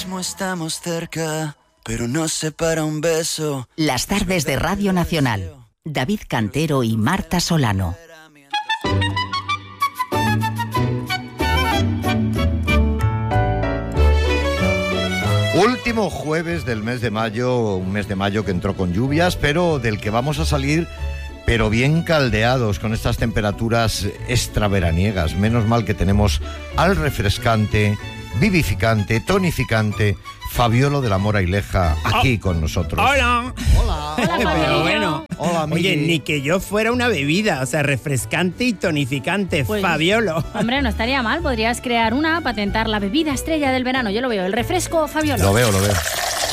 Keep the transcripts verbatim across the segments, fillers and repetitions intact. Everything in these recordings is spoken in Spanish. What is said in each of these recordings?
mismo estamos cerca, pero nos separa un beso. Las tardes de Radio Nacional. David Cantero y Marta Solano. Último jueves del mes de mayo, un mes de mayo que entró con lluvias, pero del que vamos a salir, pero bien caldeados con estas temperaturas extraveraniegas. Menos mal que tenemos al refrescante, vivificante, tonificante Fabiolo de la Mora y Leja aquí oh, con nosotros. Hola. Hola. Hola, pero bueno. Hola, Oye, ni que yo fuera una bebida, o sea, refrescante y tonificante, pues, Fabiolo. Hombre, no estaría mal, podrías crear una, patentar la bebida estrella del verano. Yo lo veo, el refresco Fabiolo. Lo veo, lo veo.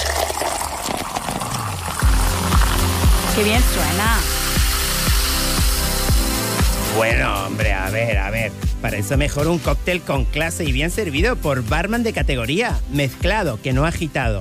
Qué bien suena. Bueno, hombre, a ver, a ver. Para eso mejor un cóctel con clase y bien servido por barman de categoría, mezclado, que no agitado.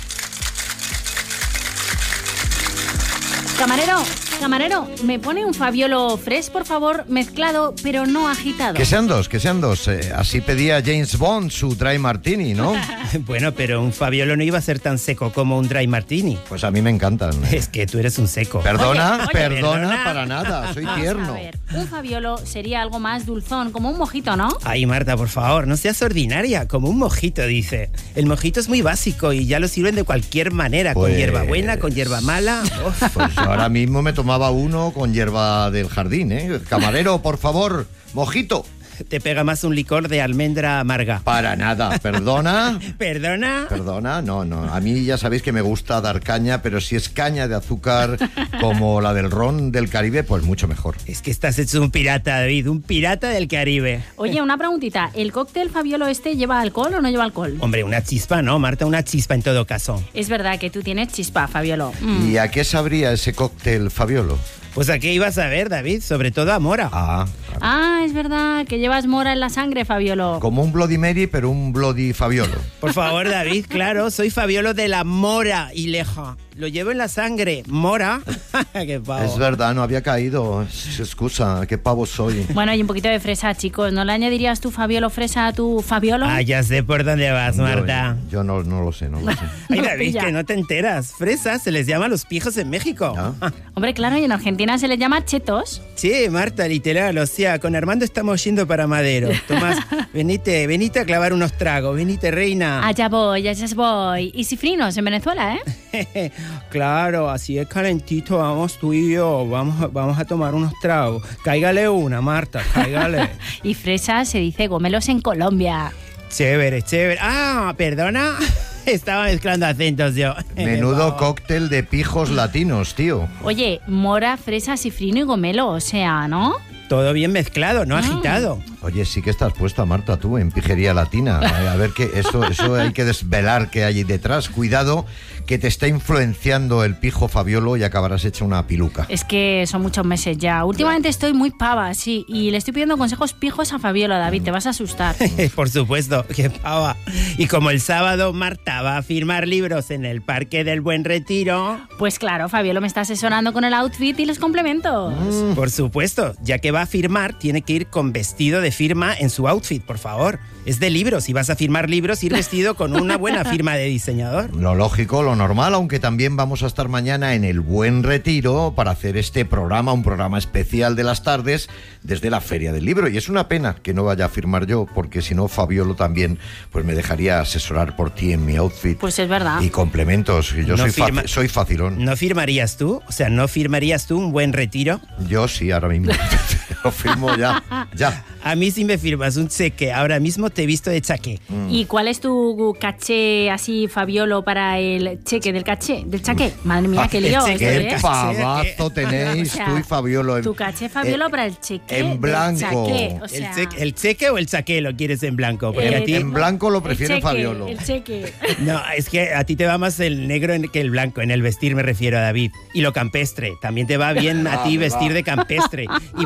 Camarero, camarero, ¿me pone un Fabiolo fresh, por favor, mezclado, pero no agitado? Que sean dos, que sean dos. Eh, así pedía James Bond su Dry Martini, ¿no? Bueno, pero un Fabiolo no iba a ser tan seco como un Dry Martini. Pues a mí me encantan. Es que tú eres un seco. Perdona, Oye, oye, perdona, perdona. para nada, soy Vamos tierno. a ver, un Fabiolo sería algo más dulzón, como un mojito, ¿no? Ay, Marta, por favor, no seas ordinaria, como un mojito, dice. El mojito es muy básico y ya lo sirven de cualquier manera, Pues... con hierba buena, con hierba mala. Uf. Pues ahora mismo me tomaba uno con hierba del jardín, ¿eh? Camarero, por favor, mojito. Te pega más un licor de almendra amarga. Para nada, perdona. ¿Perdona? Perdona, no, no. A mí ya sabéis que me gusta dar caña, pero si es caña de azúcar como la del ron del Caribe, pues mucho mejor. Es que estás hecho un pirata, David, un pirata del Caribe. Oye, una preguntita, ¿el cóctel Fabiolo este lleva alcohol o no lleva alcohol? Hombre, una chispa, ¿no, Marta? Una chispa en todo caso. Es verdad que tú tienes chispa, Fabiolo. Mm. ¿Y a qué sabría ese cóctel Fabiolo? Pues a qué ibas a ver, David, sobre todo a mora. Ah, Ah, es verdad, que llevas mora en la sangre, Fabiolo. como un Bloody Mary, pero un Bloody Fabiolo. Por favor, David, claro, soy Fabiolo de la Mora y Leja. Lo llevo en la sangre. ¿Mora? ¡Qué pavo! Es verdad, no había caído. Es- Excusa, qué pavo soy. Bueno, y un poquito de fresa, chicos. ¿No le añadirías tu Fabiolo fresa a tu Fabiolo? Ah, ya sé por dónde vas, Marta. Yo, yo no, no lo sé, no lo sé. Ay, No David, pilla. que no te enteras. Fresas se les llama a los pijos en México. ¿Ah? Hombre, claro, y en Argentina se les llama chetos. Sí, Marta, literal, o sea, con Armando estamos yendo para Madero. Tomás, venite, venite a clavar unos tragos, venite, reina. Allá voy, allá voy. Y cifrinos en Venezuela, ¿eh? Claro, así es calentito, vamos tú y yo, vamos, a- vamos a tomar unos tragos. Cáigale una, Marta, cáigale. Y fresa se dice gomelos en Colombia. Chévere, chévere. Ah, perdona, estaba mezclando acentos yo. Menudo cóctel de pijos latinos, tío. Oye, mora, fresa, cifrino y gomelo, o sea, ¿no? Todo bien mezclado, no Ah. agitado. Oye, sí que estás puesta, Marta, tú, en pijería latina. A a ver, que eso, eso hay que desvelar qué hay detrás. Cuidado, que te está influenciando el pijo Fabiolo y acabarás hecha una piluca. Es que son muchos meses ya. Últimamente estoy muy pava, sí, y le estoy pidiendo consejos pijos a Fabiolo, David, te vas a asustar. Por supuesto, qué pava. Y como el sábado Marta va a firmar libros en el Parque del Buen Retiro, Pues claro, Fabiolo me está asesorando con el outfit y los complementos. por supuesto, ya que va a firmar, tiene que ir con vestido de firma en su outfit, por favor. Es de libros, si vas a firmar libros, ir vestido con una buena firma de diseñador. Lo lógico, lo normal, aunque también vamos a estar mañana en el Buen Retiro para hacer este programa, un programa especial de las tardes desde la Feria del Libro. Y es una pena que no vaya a firmar yo, porque si no, Fabiolo también pues me dejaría asesorar por ti en mi outfit. Pues es verdad. Y complementos, que yo No soy, firma- faci- soy facilón. ¿No firmarías tú? O sea, ¿no firmarías tú un buen retiro? Yo sí, ahora mismo. Lo firmo ya, ya. A mí sí me firmas un cheque. Ahora mismo te he visto de chaqué. ¿Y cuál es tu caché así, Fabiolo, para el cheque del caché? ¿Del chaqué? Madre mía, qué El lío cheque, esto, el Qué ¿eh? caché. pavazo tenéis O sea, tú y Fabiolo. en- Tu caché, Fabiolo, eh, para el cheque en del blanco. chaqué, o ¿El, sea, cheque, ¿El cheque o el chaqué lo quieres en blanco? Porque eh, a ti... en blanco lo el prefiere cheque, Fabiolo. El cheque. No, es que a ti te va más el negro en- que el blanco. En el vestir me refiero a David. Y lo campestre. También te va bien a ti Va, vestir va. de campestre. Y más si vas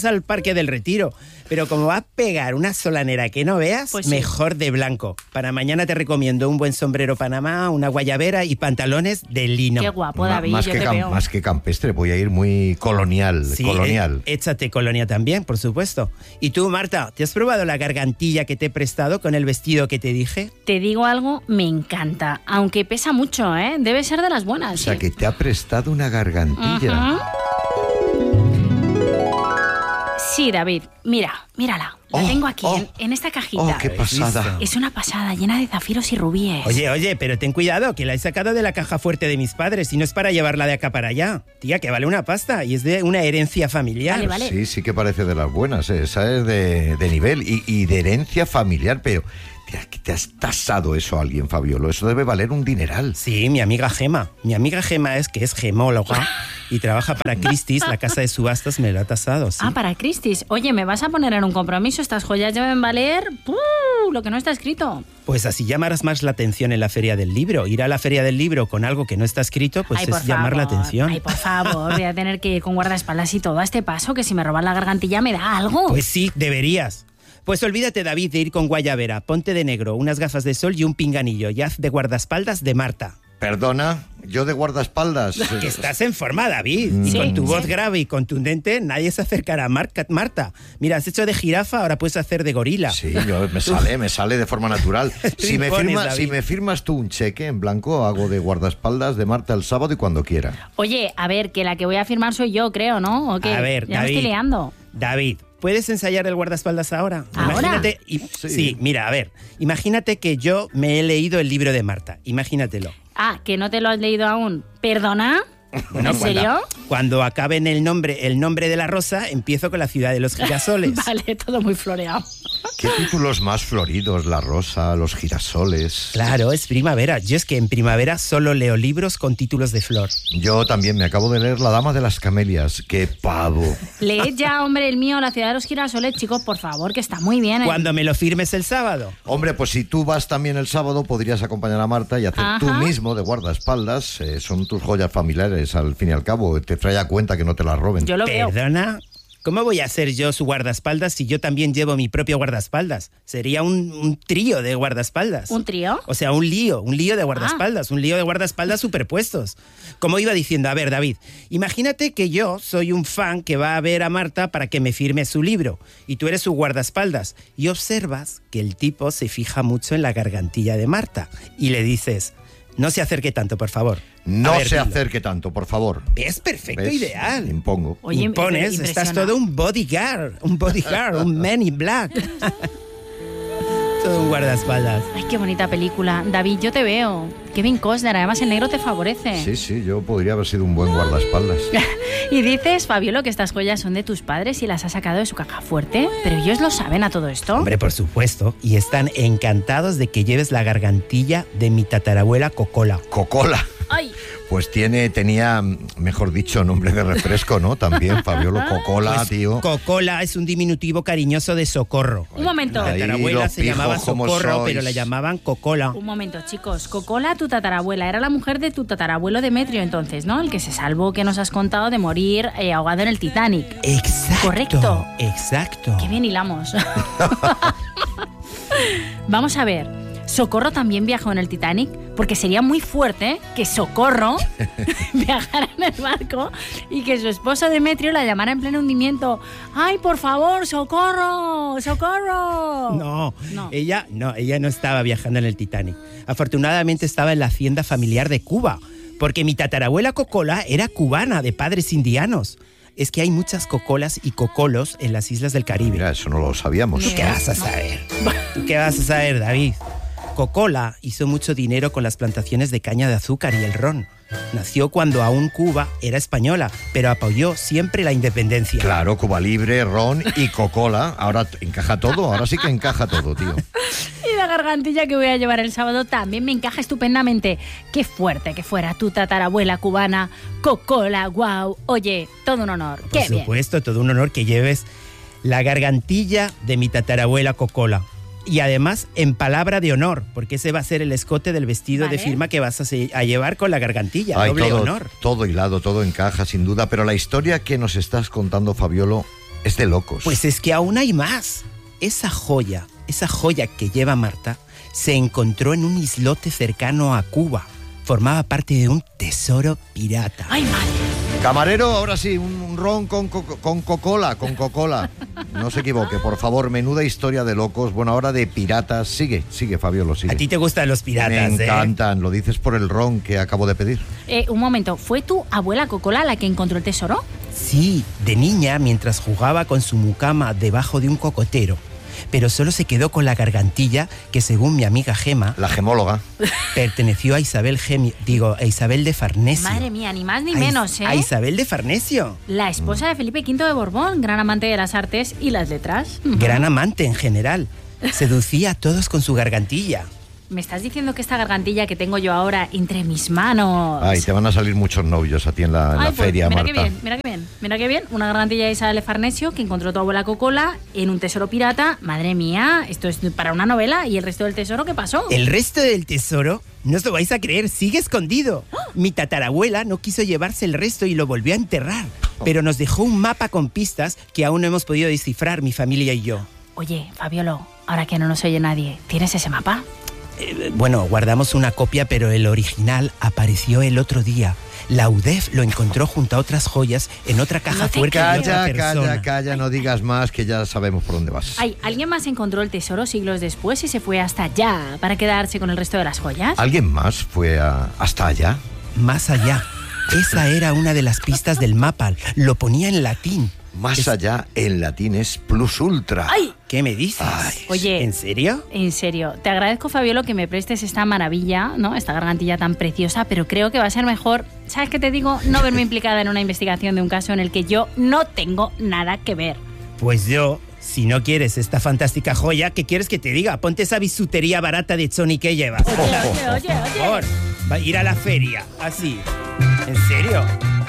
al Parque del Retiro. Pero como va a pegar una solanera que no veas, Pues sí. mejor de blanco. Para mañana te recomiendo un buen sombrero Panamá, una guayabera y pantalones de lino. Qué guapo, Ma- David, más, yo que te cam- veo. más que campestre, voy a ir muy colonial, Sí, colonial. eh, échate colonia también, por supuesto. Y tú, Marta, ¿te has probado la gargantilla que te he prestado con el vestido que te dije? Te digo algo, me encanta. Aunque pesa mucho, ¿eh? Debe ser de las buenas. O sea, ¿eh? que te ha prestado una gargantilla. Ajá. Sí, David. Mira, mírala. La Oh, tengo aquí, oh. en, en esta cajita. Oh, qué ¿Habéis pasada. visto? Es una pasada, llena de zafiros y rubíes. Oye, oye, pero ten cuidado, que la he sacado de la caja fuerte de mis padres y no es para llevarla de acá para allá. Tía, que vale una pasta y es de una herencia familiar. Vale, vale. Sí, sí que parece de las buenas, ¿eh? Esa es de, de nivel y, y de herencia familiar, pero ¿te, ha- te has tasado eso a alguien, Fabiolo? Eso debe valer un dineral. Sí, mi amiga Gema. Mi amiga Gema es que es gemóloga y trabaja para Christie's, la casa de subastas, me lo ha tasado, sí. Ah, para Christie's. Oye, ¿me vas a poner en un compromiso? Estas joyas deben valer ¡puu! Lo que no está escrito. Pues así llamarás más la atención en la feria del libro. Ir a la feria del libro con algo que no está escrito, pues Ay, es por llamar la favor. atención. Ay, por favor, voy a tener que ir con guardaespaldas y todo a este paso, que si me roban la gargantilla me da algo. Pues sí, deberías. Pues olvídate, David, de ir con guayabera, ponte de negro, unas gafas de sol y un pinganillo y haz de guardaespaldas de Marta. Perdona, yo de guardaespaldas. Que estás en forma, David. Y Sí, con tu sí. voz grave y contundente, nadie se acercará a Mar- Marta. Mira, has hecho de jirafa, ahora puedes hacer de gorila. Sí, yo, me sale, me sale de forma natural. Si me, impones, firma- David. si me firmas tú un cheque en blanco, hago de guardaespaldas de Marta el sábado y cuando quiera. Oye, a ver, que la que voy a firmar soy yo, creo, ¿no? ¿O qué? A ver, ya David. me estoy liando. David, ¿puedes ensayar el guardaespaldas ahora? ¿Ahora? Imagínate, y- Sí. sí, mira, a ver, imagínate que yo me he leído el libro de Marta, imagínatelo. Ah, que no te lo has leído aún. ¿Perdona? Bueno, ¿En serio? Cuando, cuando acabe en el nombre, el nombre de la rosa, empiezo con la ciudad de los girasoles. Vale, todo muy floreado. ¿Qué títulos más floridos? La rosa, los girasoles. Claro, es primavera. Yo es que en primavera solo leo libros con títulos de flor. Yo también me acabo de leer La Dama de las Camelias. ¡Qué pavo! Leed ya, hombre, el mío, La ciudad de los girasoles, chicos, por favor, que está muy bien. ¿eh? Cuando me lo firmes el sábado. Hombre, pues si tú vas también el sábado, podrías acompañar a Marta y hacer Ajá. tú mismo de guardaespaldas. Eh, son tus joyas familiares, al fin y al cabo. Te trae a cuenta que no te las roben. Yo lo veo. ¿Perdona? ¿Cómo voy a ser yo su guardaespaldas si yo también llevo mi propio guardaespaldas? Sería un, un trío de guardaespaldas. ¿Un trío? O sea, un lío, un lío de guardaespaldas, un lío de guardaespaldas superpuestos. Como iba diciendo, a ver, David, imagínate que yo soy un fan que va a ver a Marta para que me firme su libro y tú eres su guardaespaldas y observas que el tipo se fija mucho en la gargantilla de Marta y le dices, no se acerque tanto, por favor. No A ver, se dilo. acerque tanto, por favor. Es perfecto, ¿Ves? ideal. Impongo. Oye, Impones, impresiona. estás todo un bodyguard, un bodyguard, un man in black. Todo un guardaespaldas. Ay, qué bonita película. David, yo te veo. Kevin Costner, además el negro te favorece. Sí, sí, yo podría haber sido un buen guardaespaldas. Y dices, Fabiolo, que estas joyas son de tus padres y las has sacado de su caja fuerte. Pero ellos lo saben a todo esto. Hombre, por supuesto. Y están encantados de que lleves la gargantilla de mi tatarabuela Cocola. Cocola. Ay, Pues tiene, tenía, mejor dicho, nombre de refresco, ¿no? También, Fabiolo, Cocola, Pues, tío. Cocola es un diminutivo cariñoso de socorro. un momento. Ahí Mi tatarabuela los se llamaba pijos, ¿cómo Socorro, sois? pero la llamaban Cocola. Un momento, chicos. Cocola, tu tatarabuela, era la mujer de tu tatarabuelo Demetrio entonces, ¿no? El que se salvó, que nos has contado, de morir eh, ahogado en el Titanic. Exacto. Correcto. Exacto. Qué bien hilamos. Vamos a ver. ¿Socorro también viajó en el Titanic? Porque sería muy fuerte que Socorro viajara en el barco y que su esposo Demetrio la llamara en pleno hundimiento. ¡Ay, por favor, socorro! ¡Socorro! No, No. ella no, ella no estaba viajando en el Titanic. Afortunadamente estaba en la hacienda familiar de Cuba, porque mi tatarabuela Cocola era cubana, de padres indianos. Es que hay muchas cocolas y cocolos en las islas del Caribe. Mira, eso no lo sabíamos. ¿Tú qué vas a saber? ¿Tú qué vas a saber, David? Cocola hizo mucho dinero con las plantaciones de caña de azúcar y el ron. Nació cuando aún Cuba era española, pero apoyó siempre la independencia. Claro, Cuba Libre, ron y Cocola. Ahora t- encaja todo, ahora sí que encaja todo, tío. Y la gargantilla que voy a llevar el sábado también me encaja estupendamente. Qué fuerte que fuera tu tatarabuela cubana, Cocola, guau. Oye, todo un honor. Por Qué bien. supuesto, todo un honor que lleves la gargantilla de mi tatarabuela Cocola. Y además en palabra de honor, porque ese va a ser el escote del vestido Vale. de firma que vas a, se- a llevar con la gargantilla. Ay, doble todo, honor. todo hilado, todo encaja, sin duda. Pero la historia que nos estás contando, Fabiolo, Es de locos. Pues es que aún hay más. Esa joya, esa joya que lleva Marta, se encontró en un islote cercano a Cuba. Formaba parte de un tesoro pirata. ¡Ay, madre! Camarero, ahora sí, un, un ron con, co- con Coca-Cola, con Coca-Cola. No se equivoque, por favor, menuda historia de locos. Bueno, ahora de piratas. Sigue, sigue, Fabiola, sigue. A ti te gustan los piratas, Me ¿eh? encantan, lo dices por el ron que acabo de pedir. Eh, un momento, ¿fue tu abuela Cocola la que encontró el tesoro? Sí, de niña, mientras jugaba con su mucama debajo de un cocotero. Pero solo se quedó con la gargantilla que, según mi amiga Gema, La gemóloga. perteneció a Isabel Gemi, digo, a Isabel de Farnesio. Madre mía, ni más ni A Is- menos, ¿eh? A Isabel de Farnesio. La esposa de Felipe quinto de Borbón, gran amante de las artes y las letras. Gran amante en general. Seducía a todos con su gargantilla. ¿Me estás diciendo que esta gargantilla que tengo yo ahora entre mis manos... Ay, te van a salir muchos novios a ti en la, en la Ay, pues, feria, mira Marta. qué bien, mira qué bien, mira qué bien. Una gargantilla de Isabel de Farnesio que encontró tu abuela Cocola en un tesoro pirata. Madre mía, esto es para una novela. ¿Y el resto del tesoro qué pasó? El resto del tesoro, no os lo vais a creer, sigue escondido. Mi tatarabuela no quiso llevarse el resto y lo volvió a enterrar. Pero nos dejó un mapa con pistas que aún no hemos podido descifrar, mi familia y yo. Oye, Fabiolo, ahora que no nos oye nadie, ¿tienes ese mapa? Eh, bueno, guardamos una copia, pero el original apareció el otro día. La U D E F lo encontró junto a otras joyas en otra caja No te fuerte de otra Calla, persona. calla, calla, no digas más, que ya sabemos por dónde vas. Ay, ¿alguien más encontró el tesoro siglos después y se fue hasta allá para quedarse con el resto de las joyas? ¿Alguien más fue a- hasta allá? Más allá. Esa era una de las pistas del mapa. Lo ponía en latín. Más Es- allá, en latín es plus ultra. ¡Ay! ¿Qué me dices? Ay. Oye. ¿En serio? En serio, te agradezco, Fabiolo, que me prestes esta maravilla, ¿no? Esta gargantilla tan preciosa, pero creo que va a ser mejor, ¿sabes qué te digo? No verme implicada en una investigación de un caso en el que yo no tengo nada que ver. Pues yo, si no quieres esta fantástica joya, ¿qué quieres que te diga? Ponte esa bisutería barata de Sony que llevas. Oye, oye, oye, Por oye. favor, va a ir a la feria, así. ¿En serio?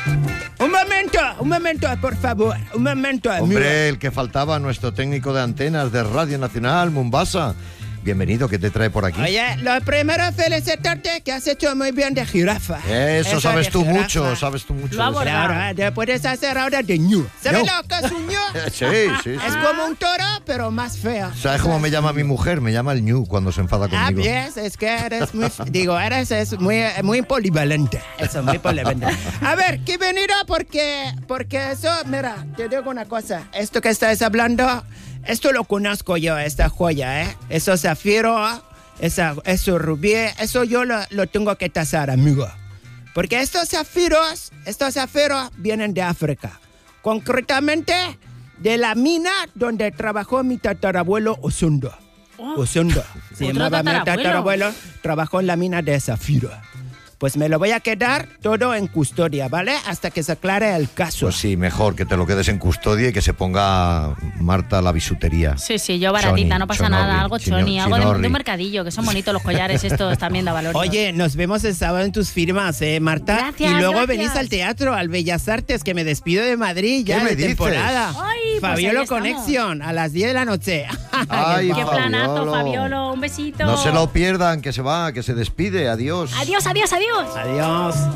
Un momento, un momento, por favor. Un momento, amigo. Hombre, el que faltaba, nuestro técnico de antenas de Radio Nacional, Mombasa. Bienvenido, ¿qué te trae por aquí? Oye, lo primero es felicitarte que has hecho muy bien de jirafa. Eso sabes de tú jirafa. mucho, sabes tú mucho. Lo ha de eso. Pero ahora te puedes hacer ahora de ñu. ¿Sabes Ñu. lo que es un ñu? Sí, sí, Es sí. como un toro, pero más feo. ¿Sabes cómo me llama mi mujer? Me llama el ñu cuando se enfada Ah, conmigo. yes, es que eres muy, digo, eres es muy, muy polivalente. Eso, muy polivalente. A ver, ¿qué venirá? Porque, porque eso, mira, te digo una cosa. Esto que estás hablando, esto lo conozco yo, esta joya, ¿eh? Eso zafiro, esa, eso rubí, eso yo lo, lo tengo que tasar, amigo. Porque estos zafiros, estos zafiros vienen de África. Concretamente, de la mina donde trabajó mi tatarabuelo Osondo. Osondo. Se ¿Otro llamaba mi tatarabuelo? tatarabuelo, trabajó en la mina de zafiro. Pues me lo voy a quedar todo en custodia, ¿vale? Hasta que se aclare el caso. Pues sí, mejor que te lo quedes en custodia y que se ponga Marta la bisutería. Sí, sí, yo baratita, Choni, no pasa chonorri, nada, algo chino- choni, algo de, chinorri. de un mercadillo, que son bonitos los collares estos también de valor. Oye, nos vemos el sábado en tus firmas, ¿eh, Marta? Gracias, y luego gracias. venís al teatro, al Bellas Artes, que me despido de Madrid ya ¿Qué me de dices? temporada. Ay, pues Fabiolo ahí estamos. Conexión, a las diez de la noche. Ay, Qué planazo, Fabiolo. Fabiolo, un besito. No se lo pierdan, que se va, que se despide. Adiós. Adiós, adiós, adiós. Adiós.